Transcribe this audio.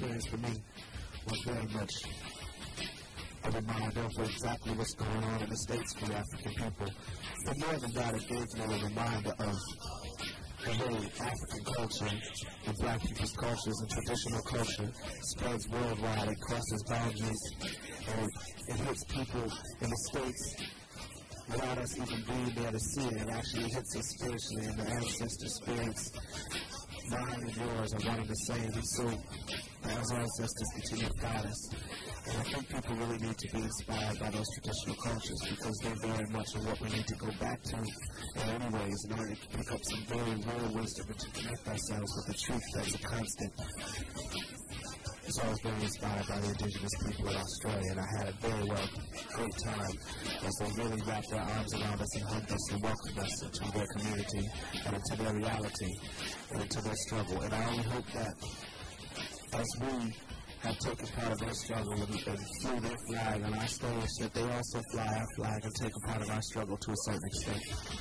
experience for me was very much a reminder of exactly what's going on in the States for the African people. But more than that, it gave me a reminder of the way African culture and black people's cultures and traditional culture spreads worldwide. It crosses boundaries, and it hits people in the States without us even being there to see it. It actually hits us spiritually, and the ancestor spirits, mine and yours, are one and the same. And so our ancestors continue to guide us. And I think people really need to be inspired by those traditional cultures because they're very much of what we need to go back to in many ways in order to pick up some very real wisdom and to connect ourselves with the truth that's a constant. So I was very inspired by the indigenous people in Australia, and I had a very great time as they really wrapped their arms around us and hugged us and welcomed us into their community and into their reality and into their struggle. And I only hope that as we have taken part of their struggle and flew their flag on our stage, that they also fly our flag and take a part of our struggle to a certain extent.